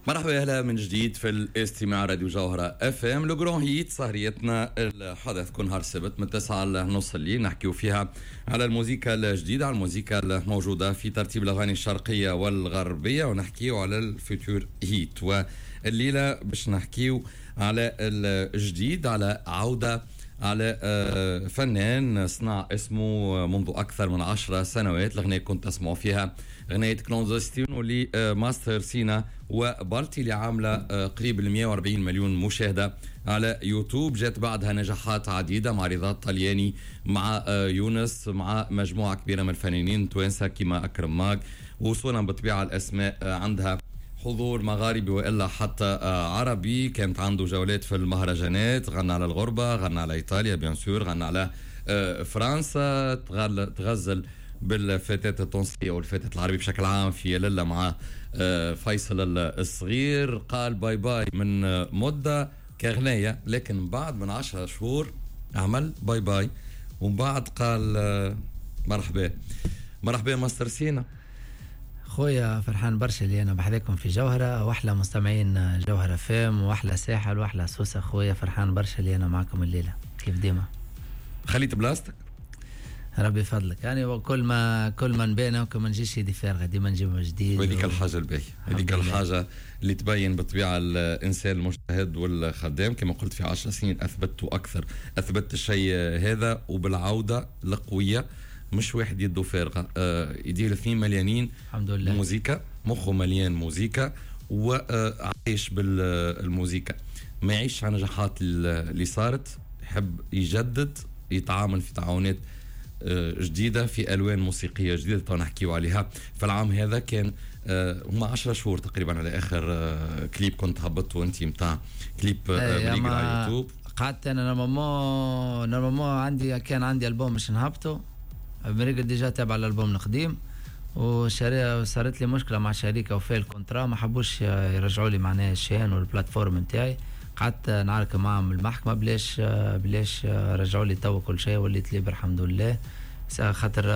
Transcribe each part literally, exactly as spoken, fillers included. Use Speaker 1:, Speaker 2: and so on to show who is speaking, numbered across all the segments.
Speaker 1: مرحبا اهلا من جديد في الاستماع راديو جوهرة اف ام. لو جرون هيت سهريتنا الحدث كل نهار السبت من تسعة لنص الليل نحكيو فيها على الموسيقى الجديدة، على الموسيقى الموجودة في ترتيب الاغاني الشرقية والغربية، ونحكيو على الفيتور هيت. والليلة باش نحكيو على الجديد، على عودة على فنان صنع اسمه منذ أكثر من عشر سنوات. الأغنية كنت تسمعوا فيها أغنية كلونزستين واللي ماستر سينا وبارتي اللي عاملة قريب ل مئة وأربعين مليون مشاهدة على يوتيوب. جات بعدها نجاحات عديدة مع رضا طلياني، مع يونس، مع مجموعة كبيرة من الفنانين توانسة كما أكرم ماك، وصولا بطبيعة الأسماء عندها حضور مغاربي وإلا حتى عربي. كانت عنده جولات في المهرجانات، غنى على الغربة، غنى على إيطاليا بيان سور، غنى على فرنسا، تغزل بالفتاة التونسية والفتاة العربي بشكل عام في ليلة مع فيصل الصغير. قال باي باي من مدة كغنية، لكن بعد من عشرة شهور عمل باي باي، ومن بعد قال مرحبا مرحبا ماستر سينا.
Speaker 2: خويا فرحان برشا اللي انا بحذاكم في جوهرة، واحلى مستمعين جوهرة فام، واحلى ساحل، واحلى سوسة. خويا فرحان برشا اللي انا معكم الليلة كيف ديما.
Speaker 1: خليت بلاستيك
Speaker 2: ربي فضلك يعني، كل ما كل ما نبينا وكل ما نجيش يدي فارغه، ديما نجيب جديد.
Speaker 1: وهذيك و... الحاجه الباهيه، هذيك الحاجه اللي تبين بالطبيعه الانسان المجتهد والخدام. كما قلت في عشر سنين اثبت اكثر، اثبت الشيء هذا، وبالعوده القويه، مش واحد يده فارغه. آه يدير اثنين مليانين
Speaker 2: الحمد لله
Speaker 1: موزيكا، مخه مليان موزيكا وعايش بالموزيكا، ما يعيش على نجاحات اللي صارت، يحب يجدد، يتعامل في تعاونات جديدة في ألوان موسيقية جديدة تو نحكيو عليها. فالعام هذا كان هما عشرة شهور تقريبا على آخر كليب كنت هبطته أنتي متاع كليب بريقل على يوتيوب.
Speaker 2: قعدت أنا نورمالمون نورمالمون عندي كان عندي ألبوم مش نهبطه، بريقل ديجا تابع الألبوم القديم، وشاري صارت لي مشكلة مع شركة وفي الكونترا ما حبوش يرجعوا لي معناها الشين والبلاتفورم نتاعي. قعدت نعارك معهم المحكمة بلاش بلاش رجعوا لي تو كل شيء، وليت ليبر الحمد لله. خاطر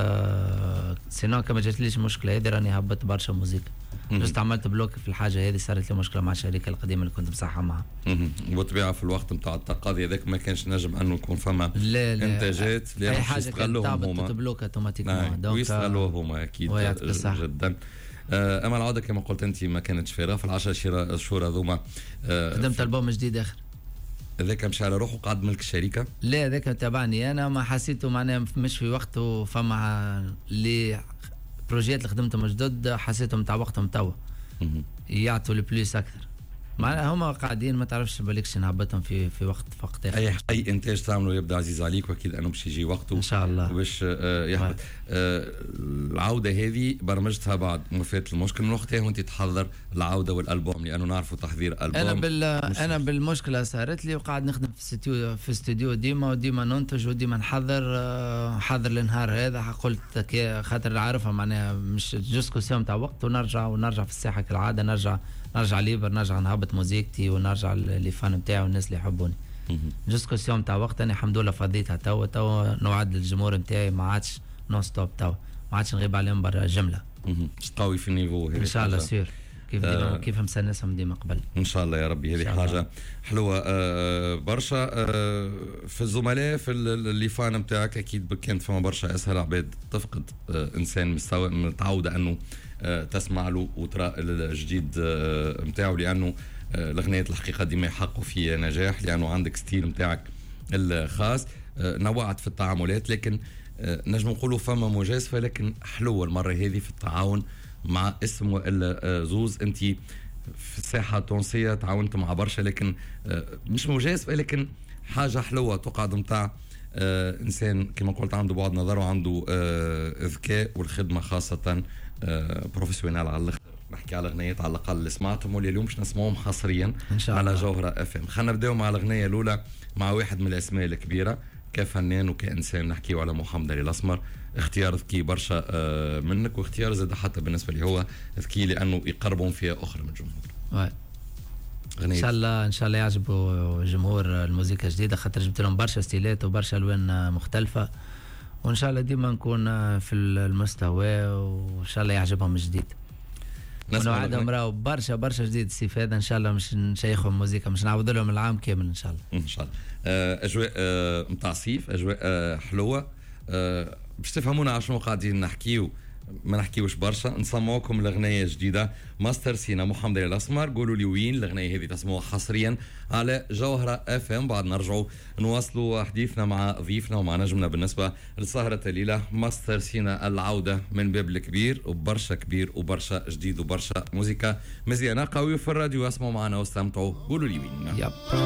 Speaker 2: سينو كما جات ليش مشكلة هذه راني هبط برشا موزيكا، جست عملت بلوك في الحاجة هذه، صارت لي مشكلة مع الشركة القديمة اللي كنت مصحة معها.
Speaker 1: وبطبيعة في الوقت نتاع التقاضي هذاك ما كانش نجم انه يكون فما
Speaker 2: لا لا
Speaker 1: انتاجات،
Speaker 2: لأن اي حاجة كانت تعبت تبلوك اوتوماتيكمون،
Speaker 1: دونك ويستغلوه هما اكيد جدا. اما العوده كما قلت انت ما كانتش فارغه في العشر شهور هذوما.
Speaker 2: قدمت البوم جديد اخر،
Speaker 1: ذاك مشى على روحه قعد ملك الشركه؟
Speaker 2: لا ذاك تابعني انا، ما حسيته معناها مش في وقته. فما اللي بروجيات اللي خدمتهم جدد حسيتهم تاع وقتهم توا يعطوا البليس اكثر، معناها هما قاعدين ما تعرفش بالكش نهبطهم في في وقت فقط.
Speaker 1: اي اي انتاج تعمله يبدا عزيز عليك، واكيد انه باش يجي وقته
Speaker 2: ان شاء الله
Speaker 1: باش آه يحبط. آه العوده هذه برمجتها بعد وفاه المشكل، من وقتها وانت تحضر العوده والالبوم، لانه نعرفوا تحضير البوم.
Speaker 2: انا بال انا بالمشكله صارت لي، وقاعد نخدم في استوديو في استوديو ديما وديما ننتج وديما نحضر. آه حاضر النهار هذا قلت خاطر عارفها معناها مش جوسكو سيوم تاع وقت، ونرجع ونرجع في الساحه كالعاده، نرجع نرجع ليبر، نرجع نهبط موزيكتي، ونرجع لي فان نتاعي والناس اللي يحبوني. جوست كوسيوم تاع وقت انا الحمد لله فضيتها توا توا نوعد للجمهور نتاعي، ما عادش نون ستوب توا، ما عادش نغيب عليهم برا جمله.
Speaker 1: قوي في النيفو
Speaker 2: ان شاء الله سير كيف ديما آه كيف مسنسهم ديما قبل
Speaker 1: ان شاء الله يا ربي. هذه حاجه حلوه آه برشا. آه في الزملاء في اللي فان نتاعك اكيد كانت فما برشا اسهل عباد تفقد آه انسان مستوى متعوده انه آه تسمع له وترى الجديد نتاعو، آه لانه آه الاغنيات الحقيقه ديما يحققوا في نجاح، لانه عندك ستيل نتاعك الخاص. آه نوعت في التعاملات، لكن آه نجم نقولوا فما مجازفه، لكن حلوه المره هذه في التعاون مع اسم والا زوز. انت في الساحه التونسيه تعاونت مع برشا، لكن آه مش مجازفه، لكن حاجه حلوه تقعد نتاع آه انسان كما قلت عنده بعد نظر وعنده آه ذكاء، والخدمه خاصه آه بروفيسيونال على الاخر. نحكي على اغنيات على الاقل اللي سمعتهم واللي اليوم باش نسمعهم حصريا
Speaker 2: إن شاء
Speaker 1: على
Speaker 2: الله.
Speaker 1: جوهرة اف ام. خلينا نبداو مع الاغنيه الاولى مع واحد من الاسماء الكبيره كفنان وكانسان، نحكيو على محمد علي الاسمر. اختيار ذكي برشا آه منك، واختيار زاد حتى بالنسبه لي هو ذكي لانه يقربون فيها اخرى من الجمهور.
Speaker 2: ان شاء الله ان شاء الله يعجبوا جمهور الموسيقى الجديده، خاطر جبت لهم برشا ستيلات وبرشا الوان مختلفه، وان شاء الله ديما نكون في المستوى، وان شاء الله يعجبهم الجديد. ونوعدهم راهو برشا برشا جديد الصيف هذا ان شاء الله، مش نشيخهم موزيكا، مش نعاود لهم العام كامل ان شاء الله.
Speaker 1: ان شاء الله. اجواء نتاع صيف، اجواء حلوه. باش تفهمونا على شنو قاعدين نحكيو، ما نحكيوش برشا، نسمعوكم الاغنيه الجديده ماستر سينا محمد الاسمر. قولوا لي وين الاغنيه هذه، تسمعوها حصريا على جوهره اف ام. بعد نرجعوا نواصلوا حديثنا مع ضيفنا ومع نجمنا بالنسبه لسهره الليله ماستر سينا، العوده من باب الكبير، وبرشا كبير وبرشا جديد وبرشا موسيقى مزيانه. قوي في الراديو، اسمعوا معنا واستمتعوا. قولوا لي وين.
Speaker 2: يب.